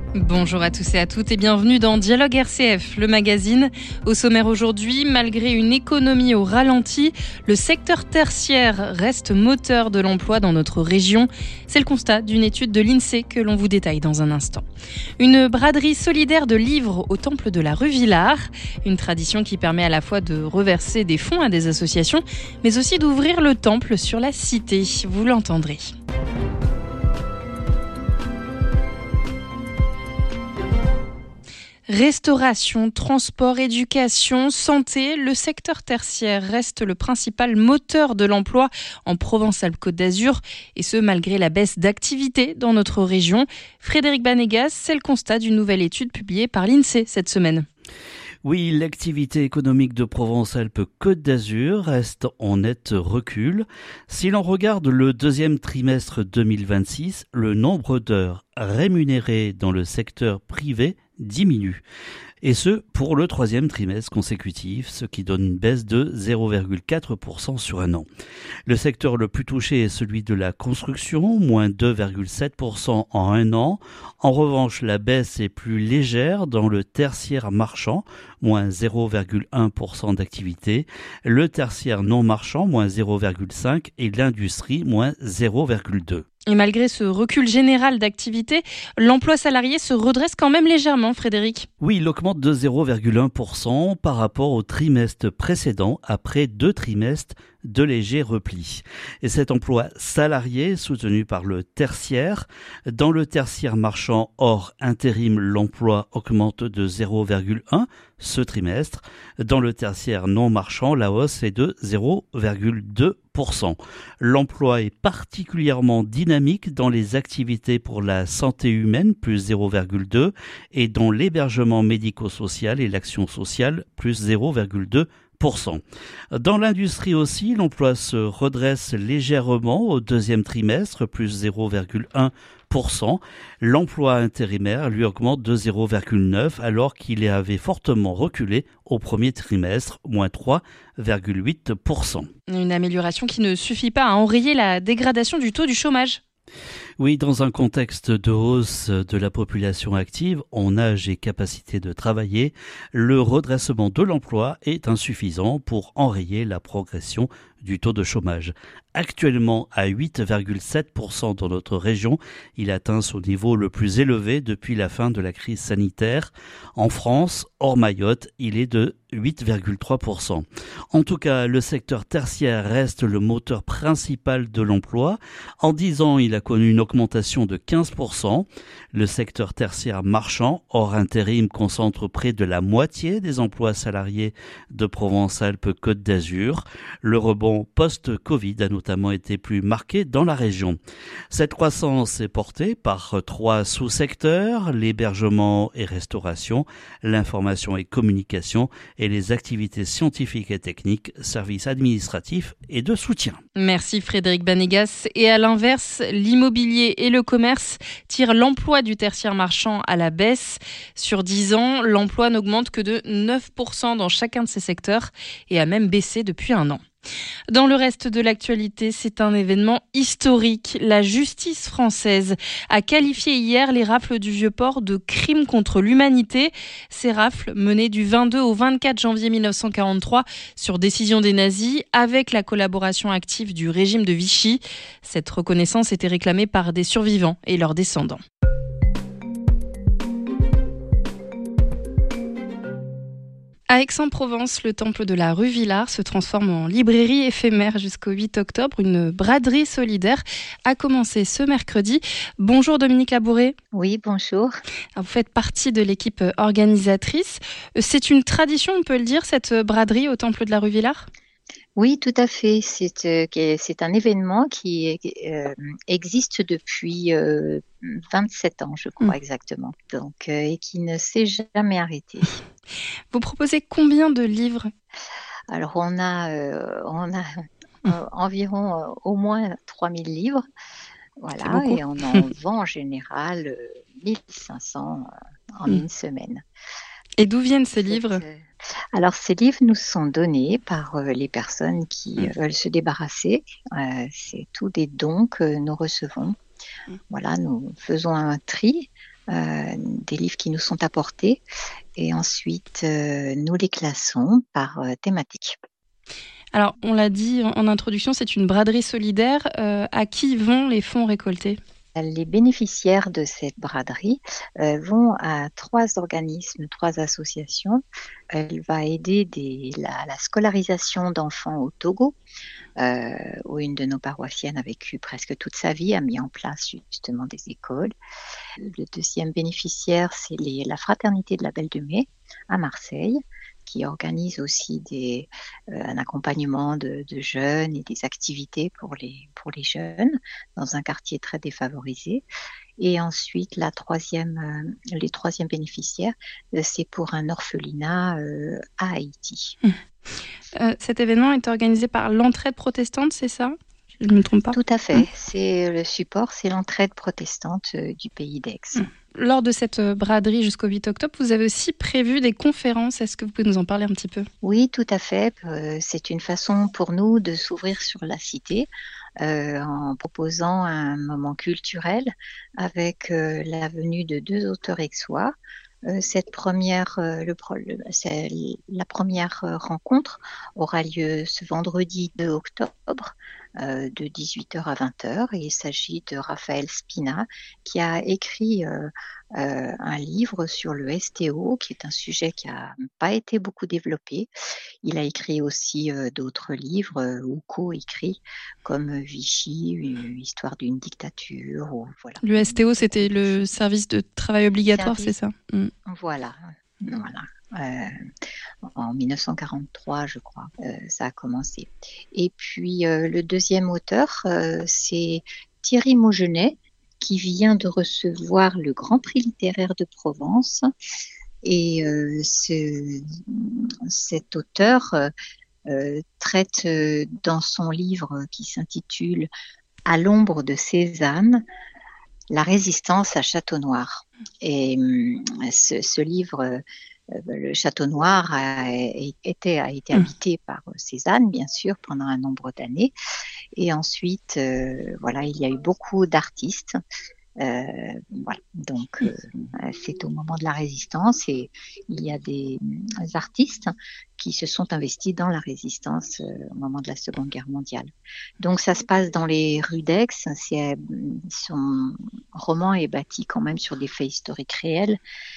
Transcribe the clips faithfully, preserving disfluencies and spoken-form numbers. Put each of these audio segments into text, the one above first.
Bonjour à tous et à toutes et bienvenue dans Dialogue R C F, le magazine. Au sommaire aujourd'hui, malgré une économie au ralenti, le secteur tertiaire reste moteur de l'emploi dans notre région. C'est le constat d'une étude de l'INSEE que l'on vous détaille dans un instant. Une braderie solidaire de livres au temple de la rue Villars, une tradition qui permet à la fois de reverser des fonds à des associations, mais aussi d'ouvrir le temple sur la cité. Vous l'entendrez. Restauration, transport, éducation, santé, le secteur tertiaire reste le principal moteur de l'emploi en Provence-Alpes-Côte d'Azur, et ce malgré la baisse d'activité dans notre région. Frédéric Banégas, c'est le constat d'une nouvelle étude publiée par l'INSEE cette semaine. Oui, l'activité économique de Provence-Alpes-Côte d'Azur reste en net recul. Si l'on regarde le deuxième trimestre deux mille vingt-six, le nombre d'heures rémunérées dans le secteur privé diminue. Et ce, pour le troisième trimestre consécutif, ce qui donne une baisse de zéro virgule quatre pour cent sur un an. Le secteur le plus touché est celui de la construction, moins deux virgule sept pour cent en un an. En revanche, la baisse est plus légère dans le tertiaire marchand, moins zéro virgule un pour cent d'activité, le tertiaire non marchand, moins zéro virgule cinq pour cent et l'industrie, moins zéro virgule deux pour cent. Et malgré ce recul général d'activité, l'emploi salarié se redresse quand même légèrement, Frédéric. Oui, il augmente de zéro virgule un pour cent par rapport au trimestre précédent, après deux trimestres de léger repli. Et cet emploi salarié soutenu par le tertiaire, dans le tertiaire marchand hors intérim, l'emploi augmente de zéro virgule un pour cent ce trimestre. Dans le tertiaire non marchand, la hausse est de zéro virgule deux pour cent. L'emploi est particulièrement dynamique dans les activités pour la santé humaine, plus zéro virgule deux pour cent, et dans l'hébergement médico-social et l'action sociale, plus zéro virgule deux pour cent. Dans l'industrie aussi, l'emploi se redresse légèrement au deuxième trimestre, plus zéro virgule un pour cent. L'emploi intérimaire lui augmente de zéro virgule neuf pour cent alors qu'il avait fortement reculé au premier trimestre, moins trois virgule huit pour cent. Une amélioration qui ne suffit pas à enrayer la dégradation du taux du chômage. Oui, dans un contexte de hausse de la population active, en âge et capacité de travailler, le redressement de l'emploi est insuffisant pour enrayer la progression du taux de chômage. Actuellement à huit virgule sept pour cent dans notre région, il atteint son niveau le plus élevé depuis la fin de la crise sanitaire. En France, hors Mayotte, il est de huit virgule trois pour cent. En tout cas, le secteur tertiaire reste le moteur principal de l'emploi. En dix ans, il a connu une augmentation de quinze pour cent. Le secteur tertiaire marchand, hors intérim, concentre près de la moitié des emplois salariés de Provence-Alpes-Côte d'Azur. Le rebond post-Covid a notamment été plus marqué dans la région. Cette croissance est portée par trois sous-secteurs, l'hébergement et restauration, l'information et communication et les activités scientifiques et techniques, services administratifs et de soutien. Merci Frédéric Banégas. Et à l'inverse, l'immobilier et le commerce tirent l'emploi du tertiaire marchand à la baisse. Sur dix ans, l'emploi n'augmente que de neuf pour cent dans chacun de ces secteurs et a même baissé depuis un an. Dans le reste de l'actualité, c'est un événement historique. La justice française a qualifié hier les rafles du Vieux-Port de crimes contre l'humanité. Ces rafles, menées du vingt-deux au vingt-quatre janvier mille neuf cent quarante-trois sur décision des nazis, avec la collaboration active du régime de Vichy. Cette reconnaissance était réclamée par des survivants et leurs descendants. À Aix-en-Provence, le temple de la rue Villars se transforme en librairie éphémère jusqu'au huit octobre. Une braderie solidaire a commencé ce mercredi. Bonjour Dominique Labouret. Oui, bonjour. Vous faites partie de l'équipe organisatrice. C'est une tradition, on peut le dire, cette braderie au temple de la rue Villars ? Oui, tout à fait. C'est, euh, c'est un événement qui euh, existe depuis euh, vingt-sept ans, je crois mmh. exactement, donc, euh, et qui ne s'est jamais arrêté. Vous proposez combien de livres ? Alors, on a, euh, on a euh, environ euh, au moins trois mille livres, voilà, et on en vend en général euh, mille cinq cents euh, en mmh. une semaine. Et d'où viennent ces livres ? Alors, ces livres nous sont donnés par euh, les personnes qui mmh. veulent se débarrasser. Euh, c'est tous des dons que nous recevons. Mmh. Voilà, nous faisons un tri euh, des livres qui nous sont apportés et ensuite euh, nous les classons par euh, thématique. Alors, on l'a dit en introduction, c'est une braderie solidaire. Euh, à qui vont les fonds récoltés ? Les bénéficiaires de cette braderie euh, vont à trois organismes, trois associations. Elle va aider des, la, la scolarisation d'enfants au Togo, euh, où une de nos paroissiennes a vécu presque toute sa vie, a mis en place justement des écoles. Le deuxième bénéficiaire, c'est les, la Fraternité de la Belle de Mai à Marseille, qui organise aussi des, euh, un accompagnement de, de jeunes et des activités pour les, pour les jeunes dans un quartier très défavorisé. Et ensuite, la troisième, euh, les troisièmes bénéficiaires, euh, c'est pour un orphelinat euh, à Haïti. Mmh. Euh, cet événement est organisé par l'Entraide protestante, c'est ça ? Je ne me trompe pas ? Tout à fait. Mmh. C'est le support, c'est l'Entraide protestante euh, du pays d'Aix. Mmh. Lors de cette braderie jusqu'au huit octobre, vous avez aussi prévu des conférences. Est-ce que vous pouvez nous en parler un petit peu ? Oui, tout à fait. Euh, c'est une façon pour nous de s'ouvrir sur la cité euh, en proposant un moment culturel avec euh, la venue de deux auteurs aixois. Euh, cette première, euh, le, le, c'est, la première rencontre aura lieu ce vendredi deux octobre euh, de dix-huit heures à vingt heures. Et il s'agit de Raphaël Spina qui a écrit euh, euh, un livre sur le S T O, qui est un sujet qui n'a pas été beaucoup développé. Il a écrit aussi euh, d'autres livres euh, ou co-écrits comme Vichy, une histoire d'une dictature. Ou, voilà. Le S T O, c'était le service de travail obligatoire, service, c'est ça ? mm. Voilà, voilà. Euh, en dix-neuf cent quarante-trois, je crois, euh, ça a commencé. Et puis euh, le deuxième auteur, euh, c'est Thierry Maugenet, qui vient de recevoir le Grand Prix littéraire de Provence. Et euh, ce, cet auteur euh, euh, traite euh, dans son livre qui s'intitule « À l'ombre de Cézanne », la résistance à Château-Noir. Et euh, ce, ce livre, euh, le Château-Noir a été, a été habité par Cézanne, bien sûr, pendant un nombre d'années. Et ensuite, euh, voilà, il y a eu beaucoup d'artistes. Euh, voilà. Donc, euh, c'est au moment de la résistance et il y a des, des artistes qui se sont investis dans la résistance euh, au moment de la Seconde Guerre mondiale. Donc, ça se passe dans les rues d'Aix. C'est, son roman est bâti quand même sur des faits historiques réels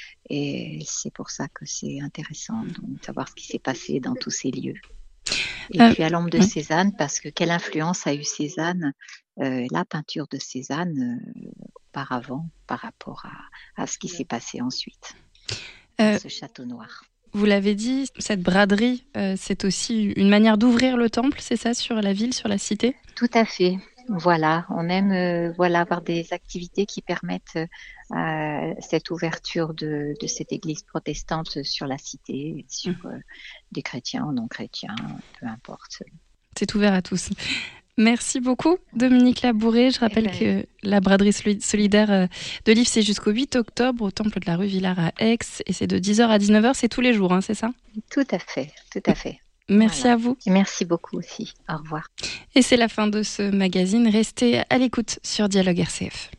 et c'est pour ça que c'est intéressant donc, de savoir ce qui s'est passé dans tous ces lieux. Et euh, puis à l'ombre de oui. Cézanne, parce que quelle influence a eu Cézanne, euh, la peinture de Cézanne euh, auparavant par rapport à, à ce qui s'est passé ensuite, euh, ce château noir. Vous l'avez dit, cette braderie, euh, c'est aussi une manière d'ouvrir le temple, c'est ça, sur la ville, sur la cité ? Tout à fait. Voilà, on aime euh, voilà, avoir des activités qui permettent euh, cette ouverture de, de cette église protestante sur la cité, sur euh, des chrétiens ou non chrétiens, peu importe. C'est ouvert à tous. Merci beaucoup, Dominique Labouré. Je rappelle ben... que la braderie solidaire de Livres, c'est jusqu'au huit octobre au temple de la rue Villard à Aix et c'est de dix heures à dix-neuf heures, c'est tous les jours, hein, c'est ça ? Tout à fait, tout à fait. Merci voilà. à vous. Et merci beaucoup aussi. Au revoir. Et c'est la fin de ce magazine. Restez à l'écoute sur Dialogue R C F.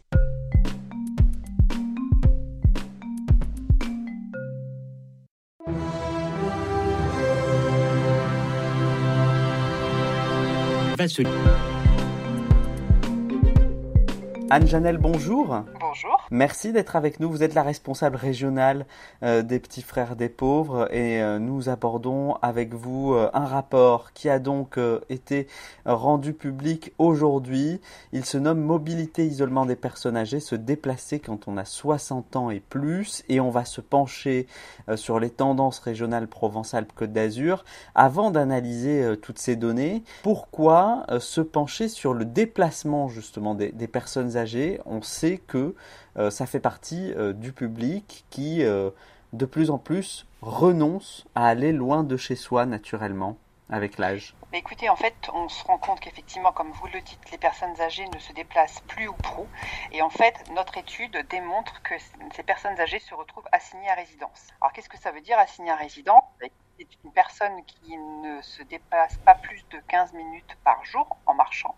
Anne Janel, bonjour. Bonjour. Merci d'être avec nous. Vous êtes la responsable régionale euh, des Petits Frères des Pauvres et euh, nous abordons avec vous euh, un rapport qui a donc euh, été rendu public aujourd'hui. Il se nomme « Mobilité, isolement des personnes âgées, se déplacer quand on a soixante ans et plus » et on va se pencher euh, sur les tendances régionales Provence-Alpes-Côte d'Azur. Avant d'analyser euh, toutes ces données, pourquoi euh, se pencher sur le déplacement justement des, des personnes âgées ? On sait que Euh, ça fait partie euh, du public qui, euh, de plus en plus, renonce à aller loin de chez soi naturellement, avec l'âge. Mais écoutez, en fait, on se rend compte qu'effectivement, comme vous le dites, les personnes âgées ne se déplacent plus ou pro. Et en fait, notre étude démontre que ces personnes âgées se retrouvent assignées à résidence. Alors, qu'est-ce que ça veut dire assignées à résidence ? c'est une personne qui ne se dépasse pas plus de quinze minutes par jour en marchant,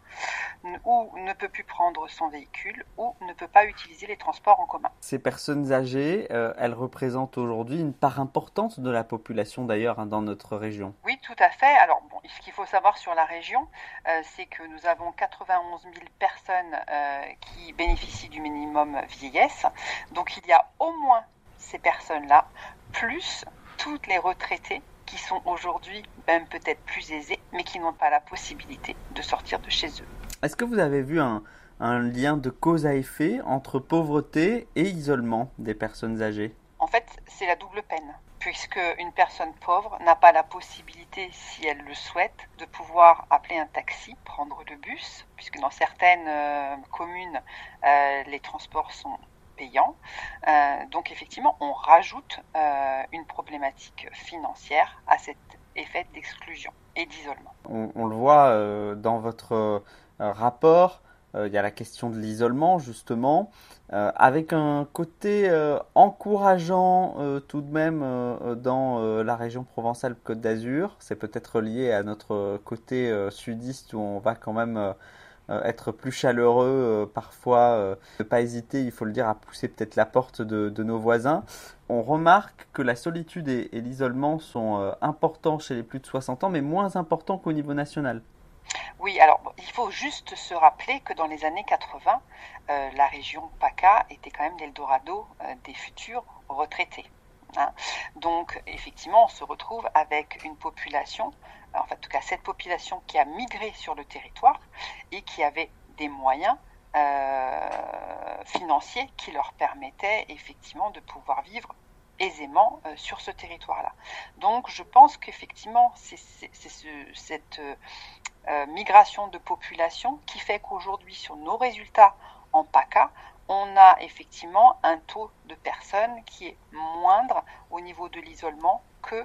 ou ne peut plus prendre son véhicule, ou ne peut pas utiliser les transports en commun. Ces personnes âgées, euh, elles représentent aujourd'hui une part importante de la population d'ailleurs hein, dans notre région. Oui, tout à fait. Alors, bon, ce qu'il faut savoir sur la région, euh, c'est que nous avons quatre-vingt-onze mille personnes euh, qui bénéficient du minimum vieillesse. Donc, il y a au moins ces personnes-là, plus toutes les retraités qui sont aujourd'hui même peut-être plus aisés, mais qui n'ont pas la possibilité de sortir de chez eux. Est-ce que vous avez vu un, un lien de cause à effet entre pauvreté et isolement des personnes âgées ? En fait, c'est la double peine, puisque une personne pauvre n'a pas la possibilité, si elle le souhaite, de pouvoir appeler un taxi, prendre le bus, puisque dans certaines euh, communes, euh, les transports sont payants. Euh, donc effectivement, on rajoute euh, une problématique financière à cet effet d'exclusion et d'isolement. On, on le voit euh, dans votre euh, rapport, euh, il y a la question de l'isolement justement, euh, avec un côté euh, encourageant euh, tout de même euh, dans euh, la région Provence-Alpes-Côte d'Azur. C'est peut-être lié à notre côté euh, sudiste où on va quand même euh, être plus chaleureux, euh, parfois euh, ne pas hésiter, il faut le dire, à pousser peut-être la porte de, de nos voisins. On remarque que la solitude et, et l'isolement sont euh, importants chez les plus de soixante ans, mais moins importants qu'au niveau national. Oui, alors il faut juste se rappeler que dans les années quatre-vingts, euh, la région PACA était quand même l'Eldorado euh, des futurs retraités. Hein. Donc effectivement, on se retrouve avec une population, en tout cas cette population qui a migré sur le territoire et qui avait des moyens euh, financiers qui leur permettaient effectivement de pouvoir vivre aisément euh, sur ce territoire-là. Donc je pense qu'effectivement c'est, c'est, c'est ce, cette euh, migration de population qui fait qu'aujourd'hui sur nos résultats en PACA, on a effectivement un taux de personnes qui est moindre au niveau de l'isolement que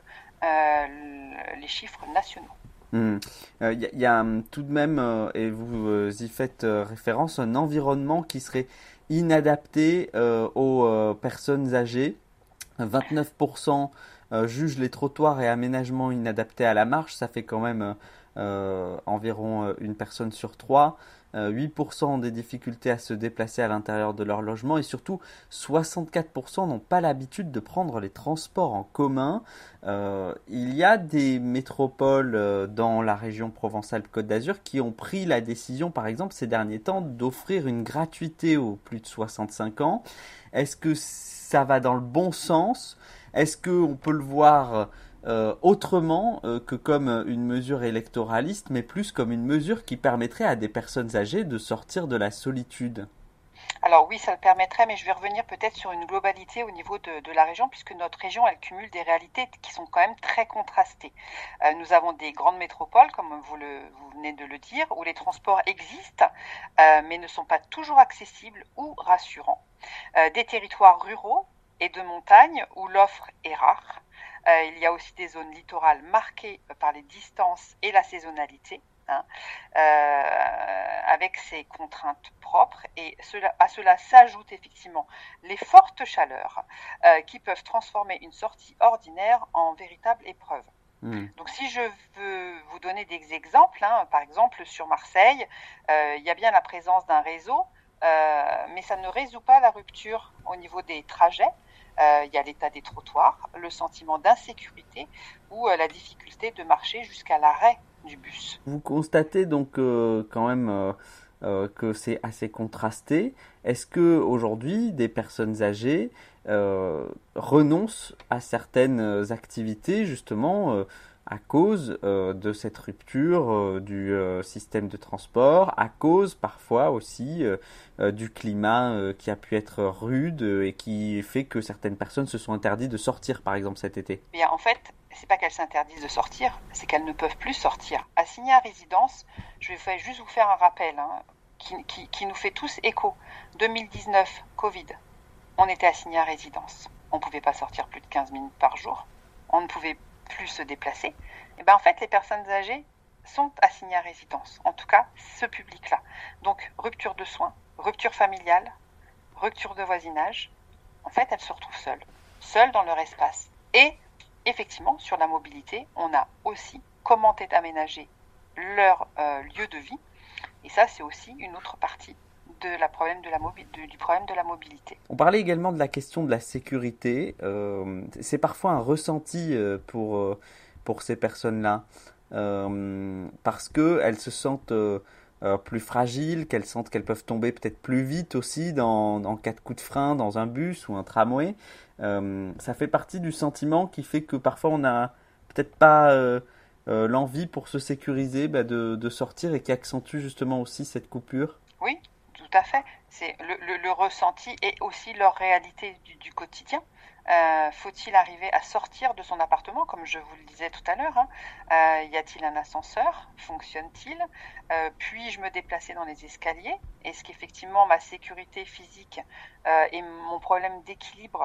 euh, les chiffres nationaux. Il mmh. euh, y, y a tout de même, euh, et vous euh, y faites euh, référence, un environnement qui serait inadapté euh, aux euh, personnes âgées. vingt-neuf pour cent euh, jugent les trottoirs et aménagements inadaptés à la marche. Ça fait quand même euh, environ une personne sur trois. huit pour cent ont des difficultés à se déplacer à l'intérieur de leur logement et surtout soixante-quatre pour cent n'ont pas l'habitude de prendre les transports en commun. Euh, il y a des métropoles euh, dans la région Provence-Alpes-Côte d'Azur qui ont pris la décision, par exemple, ces derniers temps, d'offrir une gratuité aux plus de soixante-cinq ans. Est-ce que ça va dans le bon sens ? Est-ce qu'on peut le voir Euh, autrement euh, que comme une mesure électoraliste, mais plus comme une mesure qui permettrait à des personnes âgées de sortir de la solitude? Alors oui, ça le permettrait, mais je vais revenir peut-être sur une globalité au niveau de, de la région, puisque notre région, elle cumule des réalités qui sont quand même très contrastées. Euh, nous avons des grandes métropoles, comme vous, le, vous venez de le dire, où les transports existent, euh, mais ne sont pas toujours accessibles ou rassurants. Euh, des territoires ruraux et de montagne, où l'offre est rare. Euh, il y a aussi des zones littorales marquées par les distances et la saisonnalité, hein, euh, avec ses contraintes propres. Et cela, à cela s'ajoutent effectivement les fortes chaleurs euh, qui peuvent transformer une sortie ordinaire en véritable épreuve. Mmh. Donc si je veux vous donner des exemples, hein, par exemple sur Marseille, euh, il y a bien la présence d'un réseau, euh, mais ça ne résout pas la rupture au niveau des trajets. Euh, il y a l'état des trottoirs, le sentiment d'insécurité ou euh, la difficulté de marcher jusqu'à l'arrêt du bus. Vous constatez donc euh, quand même euh, euh, que c'est assez contrasté. Est-ce que aujourd'hui des personnes âgées euh, renoncent à certaines activités justement euh, à cause euh, de cette rupture euh, du euh, système de transport, à cause parfois aussi euh, euh, du climat euh, qui a pu être rude euh, et qui fait que certaines personnes se sont interdites de sortir par exemple cet été? Bien, en fait, c'est pas qu'elles s'interdisent de sortir, c'est qu'elles ne peuvent plus sortir. Assignées à résidence, je vais juste vous faire un rappel hein, qui, qui, qui nous fait tous écho. deux mille dix-neuf, Covid, on était assignés à résidence. On ne pouvait pas sortir plus de quinze minutes par jour. On ne pouvait plus se déplacer. Et ben en fait, les personnes âgées sont assignées à résidence. En tout cas, ce public-là. Donc, rupture de soins, rupture familiale, rupture de voisinage. En fait, elles se retrouvent seules. Seules dans leur espace. Et effectivement, sur la mobilité, on a aussi comment est aménagé leur euh, lieu de vie. Et ça, c'est aussi une autre partie de la problème de la mobi- de, du problème de la mobilité. On parlait également de la question de la sécurité. Euh, c'est parfois un ressenti euh, pour, euh, pour ces personnes-là, euh, parce qu'elles se sentent euh, euh, plus fragiles, qu'elles sentent qu'elles peuvent tomber peut-être plus vite aussi dans, en cas de coup de frein dans un bus ou un tramway. Euh, ça fait partie du sentiment qui fait que parfois on n'a peut-être pas euh, euh, l'envie pour se sécuriser bah, de, de sortir et qui accentue justement aussi cette coupure. Oui. Tout à fait. C'est le, le, le ressenti et aussi leur réalité du, du quotidien. Euh, faut-il arriver à sortir de son appartement, comme je vous le disais tout à l'heure, hein. euh, y a-t-il un ascenseur? Fonctionne-t-il? euh, Puis-je me déplacer dans les escaliers? Est-ce qu'effectivement ma sécurité physique euh, et mon problème d'équilibre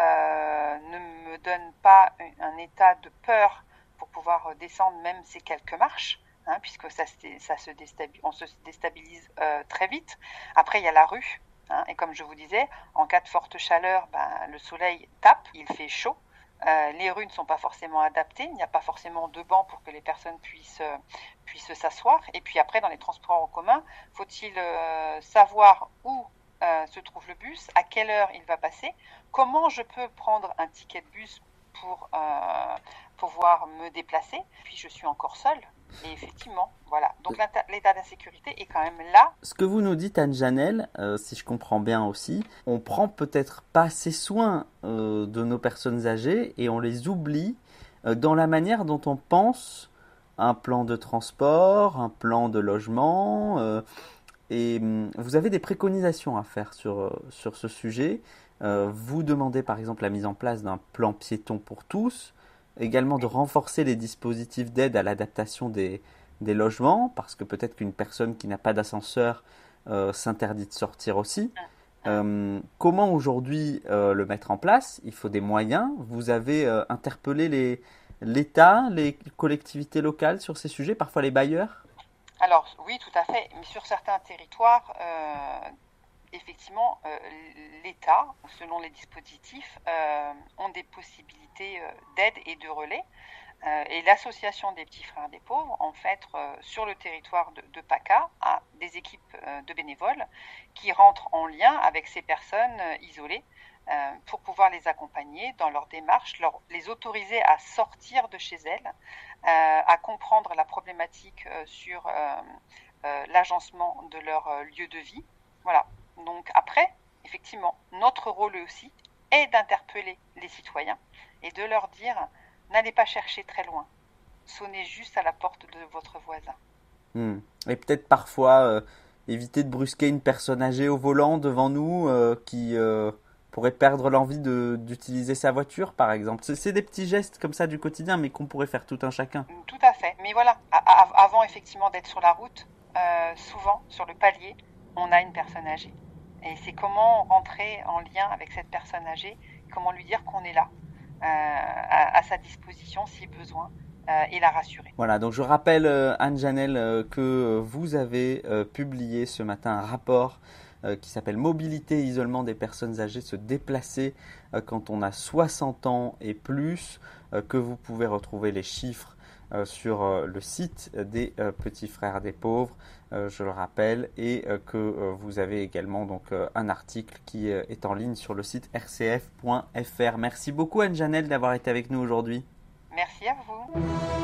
euh, ne me donnent pas un, un état de peur pour pouvoir descendre même ces quelques marches? Hein, puisque ça, ça se déstabilise, on se déstabilise euh, très vite. Après, il y a la rue, hein, et comme je vous disais, en cas de forte chaleur, ben, le soleil tape, il fait chaud. Euh, les rues ne sont pas forcément adaptées, il n'y a pas forcément de bancs pour que les personnes puissent, euh, puissent s'asseoir. Et puis après, dans les transports en commun, faut-il euh, savoir où euh, se trouve le bus, à quelle heure il va passer, comment je peux prendre un ticket de bus pour euh, pouvoir me déplacer, puis je suis encore seule. Et effectivement, voilà. Donc l'état d'insécurité est quand même là. Ce que vous nous dites, Anne Janelle, euh, si je comprends bien aussi, on prend peut-être pas assez soin euh, de nos personnes âgées et on les oublie euh, dans la manière dont on pense un plan de transport, un plan de logement. Euh, et euh, vous avez des préconisations à faire sur, euh, sur ce sujet. Euh, vous demandez par exemple la mise en place d'un plan piéton pour tous. Également de renforcer les dispositifs d'aide à l'adaptation des, des logements, parce que peut-être qu'une personne qui n'a pas d'ascenseur euh, s'interdit de sortir aussi. Euh, comment aujourd'hui euh, le mettre en place? Il faut des moyens. Vous avez euh, interpellé les, l'État, les collectivités locales sur ces sujets, parfois les bailleurs? Alors oui, tout à fait. Mais sur certains territoires, euh, effectivement, euh, l'État, selon les dispositifs, euh, ont des possibilités euh, d'aide et de relais. Euh, et l'association des petits frères des pauvres, en fait, euh, sur le territoire de, de PACA, a des équipes euh, de bénévoles qui rentrent en lien avec ces personnes euh, isolées euh, pour pouvoir les accompagner dans leur démarche, leur, les autoriser à sortir de chez elles, euh, à comprendre la problématique euh, sur euh, euh, l'agencement de leur euh, lieu de vie. Voilà. Donc après, effectivement, notre rôle aussi est d'interpeller les citoyens et de leur dire « n'allez pas chercher très loin, sonnez juste à la porte de votre voisin mmh. ». Et peut-être parfois euh, éviter de brusquer une personne âgée au volant devant nous euh, qui euh, pourrait perdre l'envie de, d'utiliser sa voiture, par exemple. C'est, c'est des petits gestes comme ça du quotidien, mais qu'on pourrait faire tout un chacun. Tout à fait. Mais voilà, à, à, avant effectivement d'être sur la route, euh, souvent sur le palier, on a une personne âgée. Et c'est comment rentrer en lien avec cette personne âgée, comment lui dire qu'on est là, euh, à, à sa disposition si besoin, euh, et la rassurer. Voilà, donc je rappelle, euh, Anne Janelle, euh, que vous avez euh, publié ce matin un rapport euh, qui s'appelle « Mobilité et isolement des personnes âgées, se déplacer euh, quand on a soixante ans et plus euh, », que vous pouvez retrouver les chiffres euh, sur euh, le site des euh, Petits Frères des Pauvres. Euh, je le rappelle, et euh, que euh, vous avez également donc, euh, un article qui euh, est en ligne sur le site r c f point f r. Merci beaucoup Anne Janelle d'avoir été avec nous aujourd'hui. Merci à vous.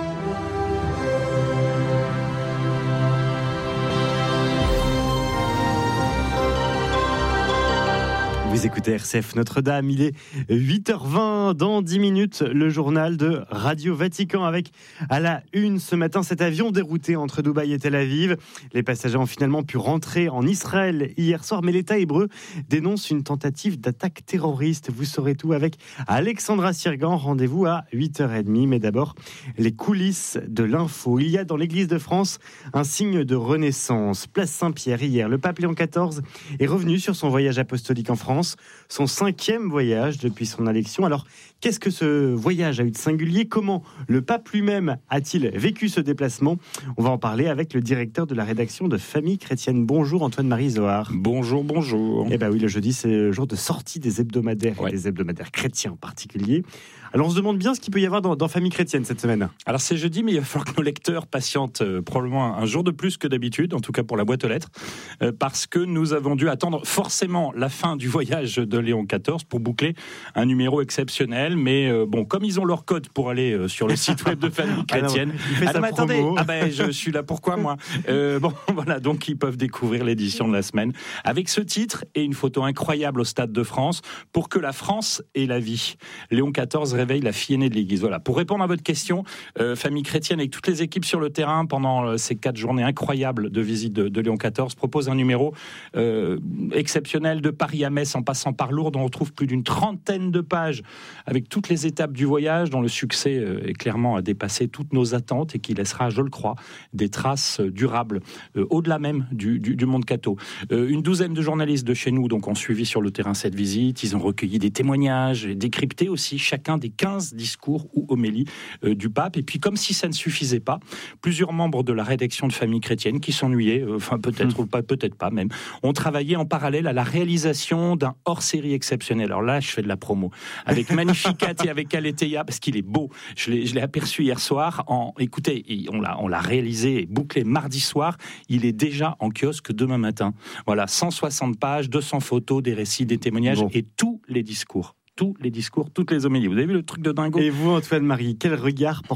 Vous écoutez R C F Notre-Dame, il est huit heures vingt, dans dix minutes, le journal de Radio Vatican avec à la une ce matin cet avion dérouté entre Dubaï et Tel Aviv. Les passagers ont finalement pu rentrer en Israël hier soir, mais l'État hébreu dénonce une tentative d'attaque terroriste. Vous saurez tout avec Alexandra Sirgan, rendez-vous à huit heures trente. Mais d'abord, les coulisses de l'info. Il y a dans l'Église de France un signe de renaissance. Place Saint-Pierre, hier, le pape Léon quatorze est revenu sur son voyage apostolique en France. France son cinquième voyage depuis son élection. Alors, qu'est-ce que ce voyage a eu de singulier ? Comment le pape lui-même a-t-il vécu ce déplacement ? On va en parler avec le directeur de la rédaction de Famille Chrétienne. Bonjour Antoine-Marie Zohar. Bonjour, bonjour. Eh bien oui, le jeudi, c'est le jour de sortie des hebdomadaires, ouais. et des hebdomadaires chrétiens en particulier. Alors on se demande bien ce qu'il peut y avoir dans, dans Famille Chrétienne cette semaine. Alors c'est jeudi, mais il va falloir que nos lecteurs patientent euh, probablement un jour de plus que d'habitude, en tout cas pour la boîte aux lettres, euh, parce que nous avons dû attendre forcément la fin du voyage de Léon quatorze pour boucler un numéro exceptionnel. Mais euh, bon, comme ils ont leur code pour aller euh, sur le site web de Famille Chrétienne, ah non, il fait ah sa non, mais promo. attendez, ah ben, je suis là pourquoi moi euh, Bon, voilà, donc ils peuvent découvrir l'édition de la semaine avec ce titre et une photo incroyable au Stade de France pour que la France ait la vie. Léon quatorze réveille la fille aînée de l'Église. Voilà. Pour répondre à votre question, euh, Famille Chrétienne avec toutes les équipes sur le terrain pendant euh, ces quatre journées incroyables de visite de, de Léon quatorze propose un numéro euh, exceptionnel de Paris à Metz en passant par Lourdes. On retrouve plus d'une trentaine de pages avec toutes les étapes du voyage dont le succès euh, est clairement à dépasser toutes nos attentes et qui laissera, je le crois, des traces euh, durables euh, au-delà même du, du, du monde catho. Euh, une douzaine de journalistes de chez nous donc ont suivi sur le terrain cette visite. Ils ont recueilli des témoignages et décrypté aussi chacun des quinze discours ou homélies euh, du pape. Et puis, comme si ça ne suffisait pas, plusieurs membres de la rédaction de Famille Chrétienne qui s'ennuyaient, euh, enfin peut-être mmh. ou pas, peut-être pas même, ont travaillé en parallèle à la réalisation d'un hors-série exceptionnel. Alors là, je fais de la promo. Avec Magnificat et avec Aletheia, parce qu'il est beau. Je l'ai, je l'ai aperçu hier soir. En, écoutez, on l'a, on l'a réalisé et bouclé mardi soir. Il est déjà en kiosque demain matin. Voilà, cent soixante pages, deux cents photos, des récits, des témoignages bon. et tous les discours. Tous les discours, toutes les homélies. Vous avez vu le truc de dingo ? Et vous, Antoine-Marie, quel regard porte